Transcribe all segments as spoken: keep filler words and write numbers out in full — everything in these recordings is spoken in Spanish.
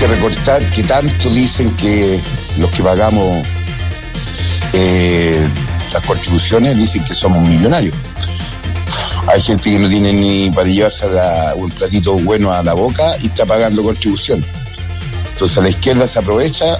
que recortar, que tanto dicen que los que pagamos eh, las contribuciones dicen que somos millonarios. Hay gente que no tiene ni para llevarse la, un platito bueno a la boca y está pagando contribuciones. Entonces la izquierda se aprovecha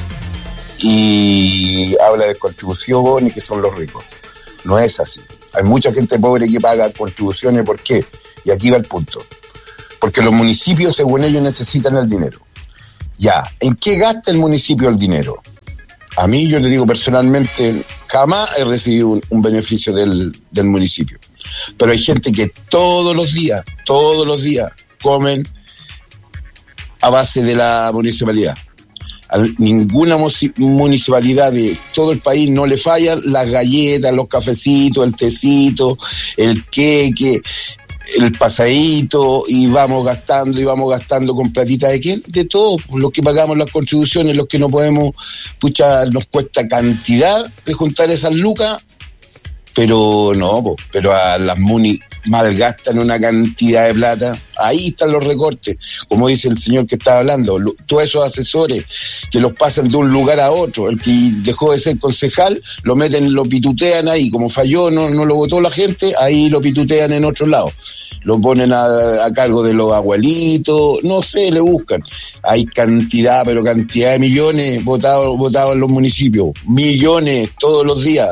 y habla de contribuciones, que son los ricos. No es así. Hay mucha gente pobre que paga contribuciones. ¿Por qué? Y aquí va el punto. Porque los municipios, según ellos, necesitan el dinero. Ya, ¿en qué gasta el municipio el dinero? A mí, yo le digo personalmente, jamás he recibido un, un beneficio del, del municipio. Pero hay gente que todos los días, todos los días, comen a base de la municipalidad. A ninguna municipalidad de todo el país no le fallan las galletas, los cafecitos, el tecito, el queque, el pasadito, y vamos gastando y vamos gastando con platita de quién, de todo, los que pagamos las contribuciones, los que no podemos, pucha, nos cuesta cantidad de juntar esas lucas, pero no, po, pero a las muni malgastan una cantidad de plata. Ahí están los recortes, como dice el señor que estaba hablando, lo, todos esos asesores que los pasan de un lugar a otro. El que dejó de ser concejal, lo meten, lo pitutean ahí, como falló, no, no lo votó la gente, ahí lo pitutean en otro lado, lo ponen a, a cargo de los abuelitos, no sé, le buscan. Hay cantidad, pero cantidad de millones votados, votados en los municipios, millones todos los días.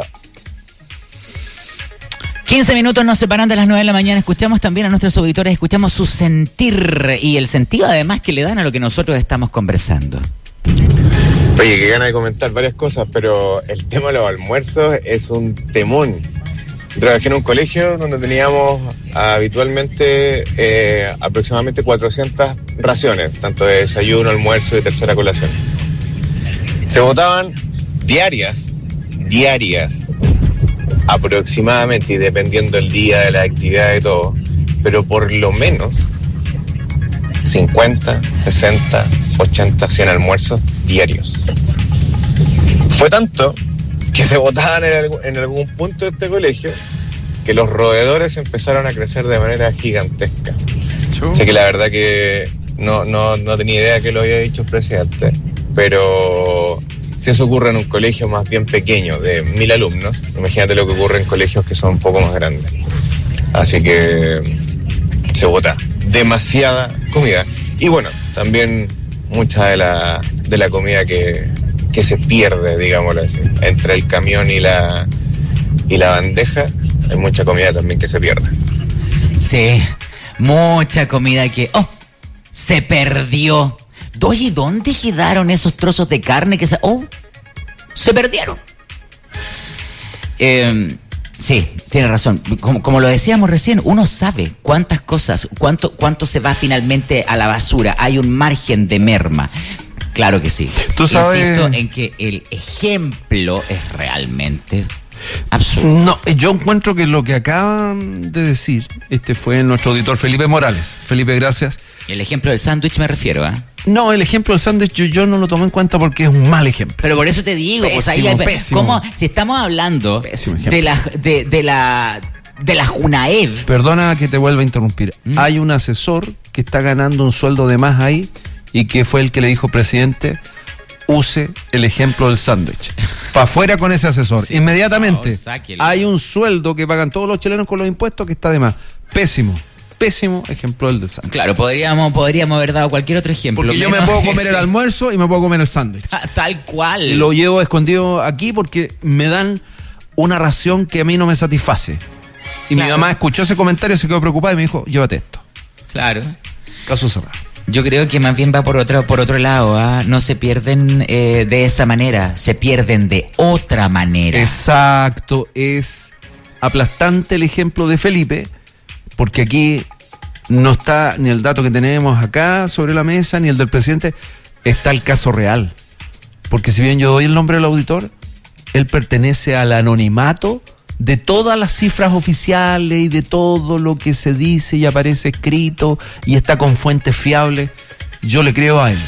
quince minutos nos separan de las nueve de la mañana. Escuchamos también a nuestros auditores, escuchamos su sentir y el sentido además que le dan a lo que nosotros estamos conversando. Oye, qué gana de comentar varias cosas, pero el tema de los almuerzos es un temón. Trabajé en un colegio donde teníamos habitualmente eh, aproximadamente cuatrocientas raciones, tanto de desayuno, almuerzo y tercera colación. Se votaban diarias, diarias, aproximadamente, y dependiendo el día, de la actividad y todo, pero por lo menos cincuenta, sesenta, ochenta, cien almuerzos diarios. Fue tanto que se votaban en, algún, en algún punto de este colegio que los roedores empezaron a crecer de manera gigantesca. Chum. Sé que la verdad que no, no, no tenía idea que lo había dicho el presidente, pero si eso ocurre en un colegio más bien pequeño, de mil alumnos, imagínate lo que ocurre en colegios que son un poco más grandes. Así que se vota demasiada comida. Y bueno, también mucha de la, de la comida que, que se pierde, digámoslo así. Entre el camión y la, y la bandeja, hay mucha comida también que se pierde. Sí, mucha comida que, oh, se perdió. Oye, ¿dónde quedaron esos trozos de carne que se... Oh, se perdieron? Eh, sí, tiene razón. Como, como lo decíamos recién, uno sabe cuántas cosas, cuánto, cuánto se va finalmente a la basura. Hay un margen de merma. Claro que sí. ¿Tú sabes? Insisto en que el ejemplo es realmente absurdo. No, yo encuentro que lo que acaban de decir, este fue nuestro auditor Felipe Morales. Felipe, gracias. El ejemplo del sándwich me refiero, ¿ah? ¿eh? No, el ejemplo del sándwich yo, yo no lo tomé en cuenta porque es un mal ejemplo. Pero por eso te digo, pésimo, pues ahí hay, pésimo. ¿cómo? Si estamos hablando de la de, de la de la Junaev. Perdona que te vuelva a interrumpir. ¿Mm? Hay un asesor que está ganando un sueldo de más ahí y que fue el que le dijo, presidente, use el ejemplo del sándwich. Para afuera con ese asesor. Sí, inmediatamente. Favor, hay un sueldo que pagan todos los chilenos con los impuestos que está de más. Pésimo. Pésimo ejemplo del del sándwich. Claro, podríamos, podríamos haber dado cualquier otro ejemplo. Porque yo me puedo comer el almuerzo y me puedo comer el sándwich. Tal cual. Lo llevo escondido aquí porque me dan una ración que a mí no me satisface. Y claro, mi mamá escuchó ese comentario, se quedó preocupada y me dijo, llévate esto. Claro. Caso cerrado. Yo creo que más bien va por otro, por otro lado, ¿eh? No se pierden eh, de esa manera, se pierden de otra manera. Exacto, es aplastante el ejemplo de Felipe, porque aquí no está ni el dato que tenemos acá sobre la mesa, ni el del presidente, está el caso real. Porque si bien yo doy el nombre del auditor, él pertenece al anonimato de todas las cifras oficiales y de todo lo que se dice y aparece escrito y está con fuentes fiables. Yo le creo a él.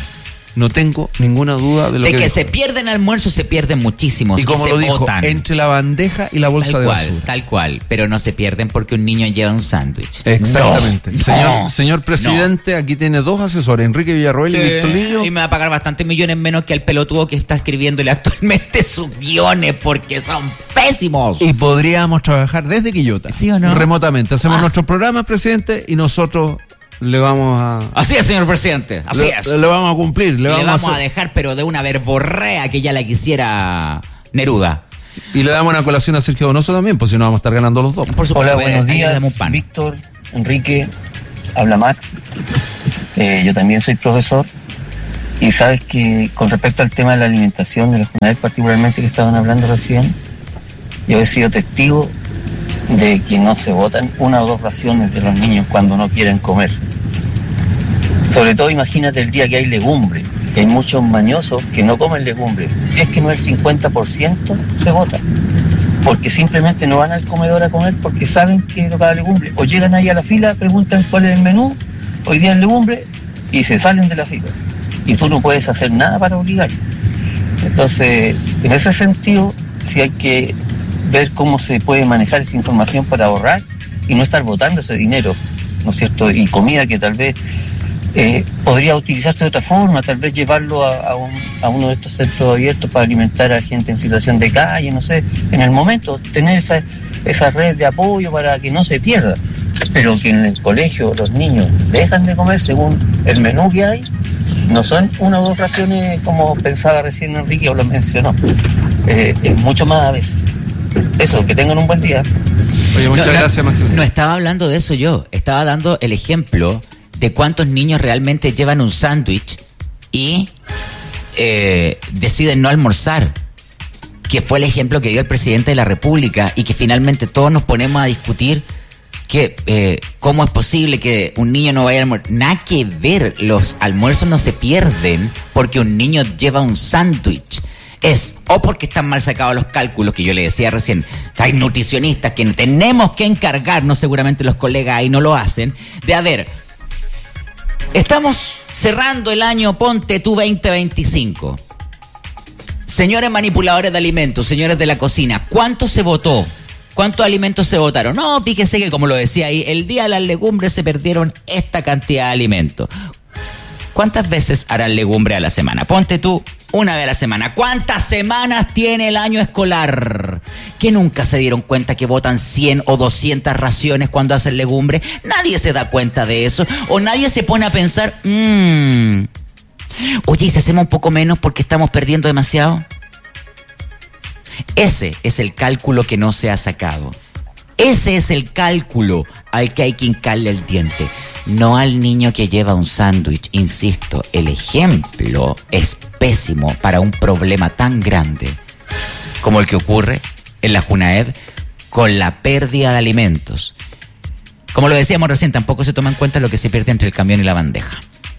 No tengo ninguna duda de lo de que que dijo. se pierden almuerzos, se pierden muchísimos. Y como se lo dijo, botan. entre la bandeja y la bolsa Tal de cual, basura. tal cual. Pero no se pierden porque un niño lleva un sándwich. Exactamente. No, señor, no, señor presidente, aquí tiene dos asesores, Enrique Villarroel Sí, y Víctor Lillo. y me va a pagar bastantes millones menos que el pelotudo que está escribiéndole actualmente sus guiones porque son pésimos. Y podríamos trabajar desde Quillota. ¿Sí o no? Remotamente. Hacemos Ah. nuestros programas, presidente, y nosotros le vamos a... Así es, señor presidente, así le, es. le vamos a cumplir. Le Y vamos, le vamos a a, hacer- dejar, pero de una verborrea que ya la quisiera Neruda. Y le damos una colación a Sergio Donoso también, pues si no vamos a estar ganando los dos. Por supuesto, Hola, pues, buenos ahí le días, damos pan. Víctor, Enrique, habla Max. Eh, yo también soy profesor y sabes que con respecto al tema de la alimentación de los jornales particularmente que estaban hablando recién, yo he sido testigo de que no se botan una o dos raciones de los niños cuando no quieren comer. Sobre todo imagínate el día que hay legumbre, que hay muchos mañosos que no comen legumbre. Si es que no el cincuenta por ciento se bota, porque simplemente no van al comedor a comer porque saben que tocaba legumbre. O llegan ahí a la fila, preguntan cuál es el menú, hoy día es legumbre, y se salen de la fila. Y tú no puedes hacer nada para obligar. Entonces, en ese sentido, sí hay que ver cómo se puede manejar esa información para ahorrar y no estar botando ese dinero, ¿no es cierto? Y comida que tal vez eh, podría utilizarse de otra forma, tal vez llevarlo a, a, un, a uno de estos centros abiertos para alimentar a gente en situación de calle, no sé, en el momento, tener esa, esa red de apoyo para que no se pierda, pero que en el colegio los niños dejan de comer según el menú que hay, no son una o dos raciones como pensaba recién Enrique o lo mencionó, eh, es mucho más a veces. Eso, que tengan un buen día. Oye, muchas No, no, gracias, Maximiliano. No estaba hablando de eso yo, estaba dando el ejemplo de cuántos niños realmente llevan un sándwich y eh, deciden no almorzar, que fue el ejemplo que dio el presidente de la República y que finalmente todos nos ponemos a discutir que eh, cómo es posible que un niño no vaya a almorzar. Nada que ver, los almuerzos no se pierden porque un niño lleva un sándwich. Es o porque están mal sacados los cálculos, que yo le decía recién, hay nutricionistas que tenemos que encargarnos, seguramente los colegas ahí no lo hacen, de a ver, estamos cerrando el año, ponte tú veinte veinticinco. Señores manipuladores de alimentos, señores de la cocina, ¿cuánto se votó? ¿Cuántos alimentos se votaron? No, fíjese que como lo decía ahí, el día de las legumbres se perdieron esta cantidad de alimentos. ¿Cuántas veces harán legumbre a la semana? Ponte tú una vez a la semana. ¿Cuántas semanas tiene el año escolar? ¿Que nunca se dieron cuenta que votan cien o doscientas raciones cuando hacen legumbre? Nadie se da cuenta de eso. O nadie se pone a pensar, mmm, oye, ¿y si hacemos un poco menos porque estamos perdiendo demasiado? Ese es el cálculo que no se ha sacado. Ese es el cálculo al que hay que hincarle el diente. No al niño que lleva un sándwich. Insisto, el ejemplo es pésimo para un problema tan grande como el que ocurre en la Junaed con la pérdida de alimentos. Como lo decíamos recién, tampoco se toma en cuenta lo que se pierde entre el camión y la bandeja.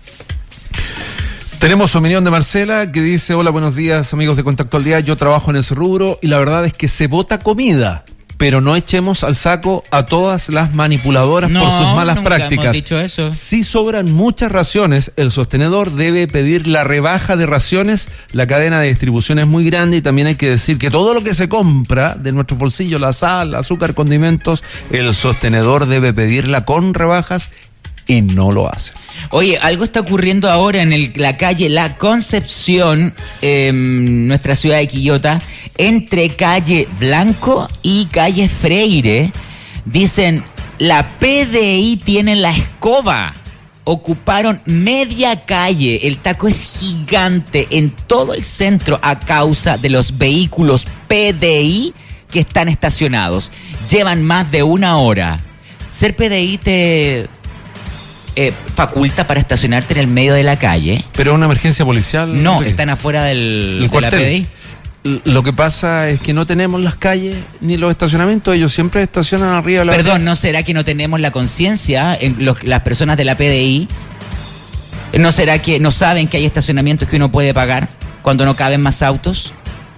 Tenemos opinión de Marcela que dice: hola, buenos días amigos de Contacto al Día, yo trabajo en ese rubro y la verdad es que se bota comida, pero no echemos al saco a todas las manipuladoras No, por sus malas nunca prácticas. hemos dicho eso. Si sobran muchas raciones, el sostenedor debe pedir la rebaja de raciones. La cadena de distribución es muy grande y también hay que decir que todo lo que se compra de nuestro bolsillo, la sal, azúcar, condimentos, el sostenedor debe pedirla con rebajas y no lo hace. Oye, algo está ocurriendo ahora en el, la calle La Concepción, eh, nuestra ciudad de Quillota, entre calle Blanco y calle Freire. Dicen, la P D I tiene la escoba. Ocuparon media calle. El taco es gigante en todo el centro a causa de los vehículos P D I que están estacionados. Llevan más de una hora. Ser P D I te... Eh, faculta para estacionarte en el medio de la calle. ¿Pero una emergencia policial? No, ¿Qué? están afuera del, ¿El de la cuartel? P D I. L- Lo que pasa es que no tenemos las calles ni los estacionamientos, ellos siempre estacionan arriba de la Perdón, ¿no será que no tenemos la conciencia en los- las personas de la P D I? ¿No será que no saben que hay estacionamientos que uno puede pagar cuando no caben más autos?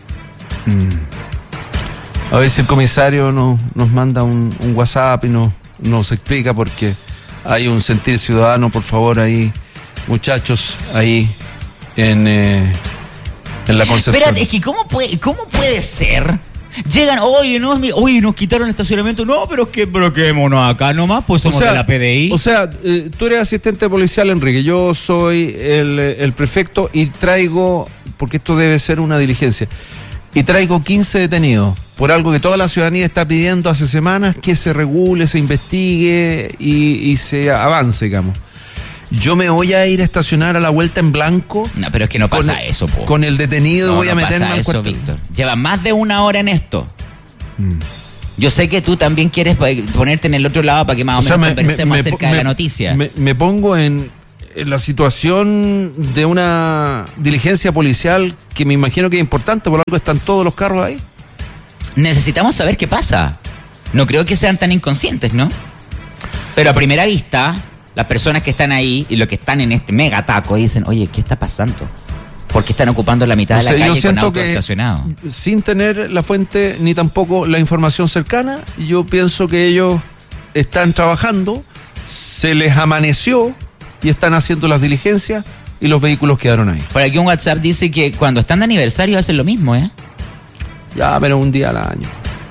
A ver si el comisario nos, nos manda un, un WhatsApp y nos, nos explica, porque hay un sentir ciudadano, por favor, ahí, muchachos, ahí en, eh, en la Concepción. Espérate, es que ¿cómo puede, cómo puede ser? Llegan, oye, no, oye, nos quitaron el estacionamiento. No, pero es que, pero quedémonos acá nomás, pues somos o sea, de la P D I. O sea, eh, tú eres asistente policial, Enrique. Yo soy el, el prefecto y traigo, porque esto debe ser una diligencia, y traigo quince detenidos por algo que toda la ciudadanía está pidiendo hace semanas, que se regule, se investigue y, y se avance, digamos. Yo me voy a ir a estacionar a la vuelta en blanco. No, pero es que no pasa con, eso, po. Con el detenido no, voy no a meterme pasa al eso, cuartel. Víctor. Lleva más de una hora en esto. Mm. Yo sé que tú también quieres ponerte en el otro lado para que más o, o sea, menos me, conversemos me, acerca me, de la noticia. Me, me pongo en, en la situación de una diligencia policial que me imagino que es importante, por algo están todos los carros ahí. Necesitamos saber qué pasa. No creo que sean tan inconscientes, ¿no? Pero a primera vista, las personas que están ahí y los que están en este mega ataco dicen, oye, ¿qué está pasando? ¿Por qué están ocupando la mitad o sea, de la calle con autos estacionados? Sin tener la fuente ni tampoco la información cercana, yo pienso que ellos están trabajando, se les amaneció y están haciendo las diligencias y los vehículos quedaron ahí. Por aquí un WhatsApp dice que cuando están de aniversario hacen lo mismo, ¿eh? Ya, pero un día al año.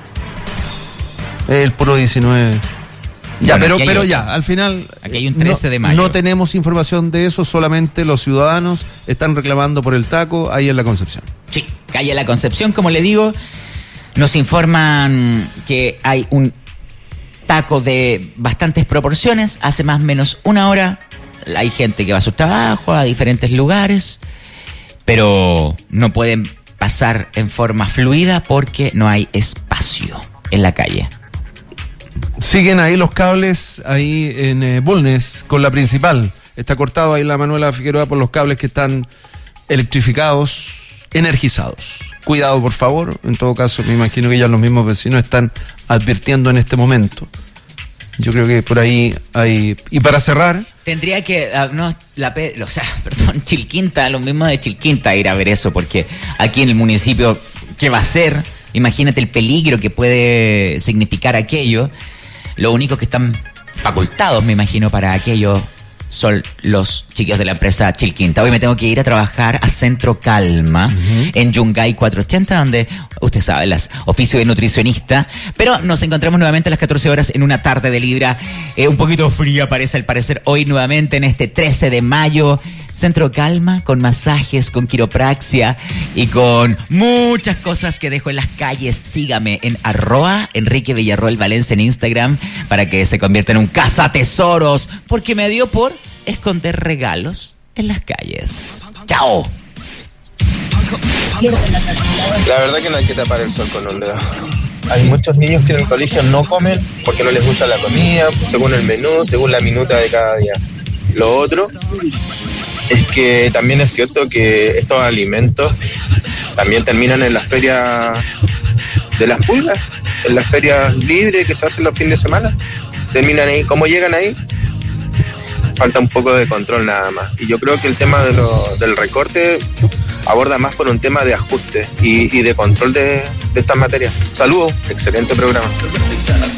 El puro diecinueve. Ya, bueno, pero, pero otro. Ya, al final... Aquí hay un trece no, de mayo. No tenemos información de eso, solamente los ciudadanos están reclamando por el taco ahí en la Concepción. Sí, calle La Concepción, como le digo, nos informan que hay un taco de bastantes proporciones, hace más o menos una hora, hay gente que va a su trabajo, a diferentes lugares, pero no pueden pasar en forma fluida porque no hay espacio en la calle. Siguen ahí los cables, ahí en eh, Bulnes, con la principal. Está cortado ahí la Manuela Figueroa por los cables que están electrificados, energizados. Cuidado, por favor. En todo caso, me imagino que ya los mismos vecinos están advirtiendo en este momento. Yo creo que por ahí hay... Y para cerrar... Tendría que... Uh, no, la o sea, perdón, Chilquinta, los mismos de Chilquinta ir a ver eso, porque aquí en el municipio, ¿qué va a ser? Imagínate el peligro que puede significar aquello. Lo único que están facultados, me imagino, para aquello son los chicos de la empresa Chilquinta. Hoy me tengo que ir a trabajar a Centro Calma, uh-huh. en Yungay cuatrocientos ochenta, donde, usted sabe, las oficio de nutricionista. Pero nos encontramos nuevamente a las catorce horas en una tarde de Libra, eh, un poquito fría parece al parecer hoy nuevamente en este trece de mayo. Centro Calma, con masajes, con quiropraxia y con muchas cosas que dejo en las calles. Sígame en arroba Enrique Villarroel Valencia en Instagram para que se convierta en un cazatesoros, porque me dio por esconder regalos en las calles. ¡Chao! La verdad que no hay que tapar el sol con un dedo. Hay muchos niños que en el colegio no comen porque no les gusta la comida, según el menú, según la minuta de cada día. Lo otro es que también es cierto que estos alimentos también terminan en las ferias de las pulgas, en las ferias libres que se hacen los fines de semana. Terminan ahí. ¿Cómo llegan ahí? Falta un poco de control nada más. Y yo creo que el tema de lo, del recorte aborda más por un tema de ajuste y, y de control de, de estas materias. Saludos, excelente programa.